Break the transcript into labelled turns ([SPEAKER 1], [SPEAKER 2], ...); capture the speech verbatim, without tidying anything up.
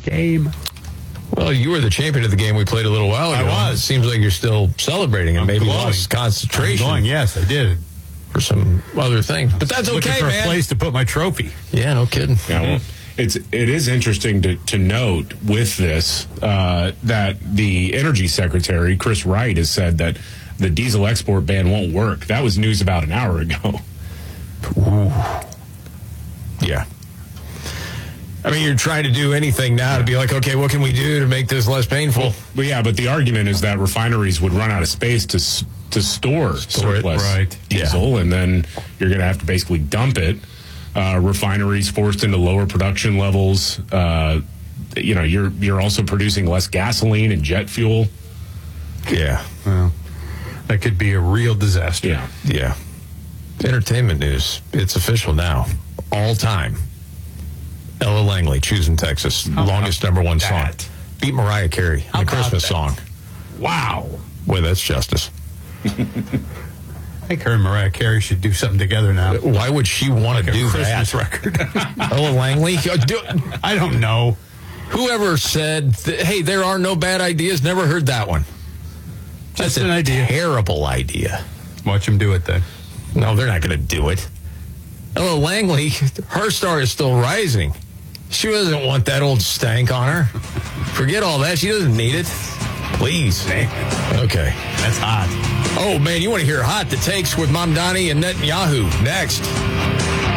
[SPEAKER 1] game.
[SPEAKER 2] Well, you were the champion of the game we played a little while ago.
[SPEAKER 1] I was.
[SPEAKER 2] It seems like you're still celebrating and
[SPEAKER 1] I'm
[SPEAKER 2] maybe
[SPEAKER 1] glowing.
[SPEAKER 2] lost concentration.
[SPEAKER 1] I'm going, yes, I did.
[SPEAKER 2] For some other thing. But that's
[SPEAKER 1] Looking
[SPEAKER 2] okay,
[SPEAKER 1] for
[SPEAKER 2] man.
[SPEAKER 1] a place to put my trophy.
[SPEAKER 2] Yeah, no kidding.
[SPEAKER 3] Yeah, well, it's it is interesting to, to note with this uh, that the Energy Secretary, Chris Wright, has said that the diesel export ban won't work. That was news about an hour ago.
[SPEAKER 2] Ooh. Yeah. I mean, you're trying to do anything now to be like, okay, what can we do to make this less painful?
[SPEAKER 3] But yeah, but the argument is that refineries would run out of space to s- to store,
[SPEAKER 2] Store it,
[SPEAKER 3] surplus
[SPEAKER 1] right.
[SPEAKER 3] diesel,
[SPEAKER 2] Yeah.
[SPEAKER 3] and then you're going to have to basically dump it. Uh, refineries forced into lower production levels. Uh, you know, you're you're also producing less gasoline and jet fuel.
[SPEAKER 2] Yeah.
[SPEAKER 1] Well, that could be a real disaster.
[SPEAKER 3] Yeah.
[SPEAKER 2] Yeah. Entertainment news. It's official now. All time. Ella Langley, Choosing Texas.
[SPEAKER 1] How
[SPEAKER 2] longest
[SPEAKER 1] about
[SPEAKER 2] number one
[SPEAKER 1] that?
[SPEAKER 2] song. Beat Mariah Carey.
[SPEAKER 1] How
[SPEAKER 2] The
[SPEAKER 1] about
[SPEAKER 2] Christmas
[SPEAKER 1] that?
[SPEAKER 2] song.
[SPEAKER 1] Wow.
[SPEAKER 2] Boy, that's justice.
[SPEAKER 1] I think her and Mariah Carey should do something together now.
[SPEAKER 2] Why would she want to
[SPEAKER 1] A
[SPEAKER 2] do
[SPEAKER 1] Christmas
[SPEAKER 2] that?
[SPEAKER 1] record.
[SPEAKER 2] Ella Langley? Uh, do-
[SPEAKER 1] I don't know.
[SPEAKER 2] Whoever said, th- hey, there are no bad ideas, never heard that one.
[SPEAKER 1] Just
[SPEAKER 2] That's
[SPEAKER 1] an
[SPEAKER 2] a
[SPEAKER 1] idea.
[SPEAKER 2] terrible idea.
[SPEAKER 1] Watch them do it then.
[SPEAKER 2] No, they're not going to do it. Ella Langley, her star is still rising. She doesn't want that old stank on her. Forget all that. She doesn't need it. Please. Okay.
[SPEAKER 1] That's hot.
[SPEAKER 2] Oh, man, you want to hear Hot the Takes with Mom Donnie and Netanyahu next.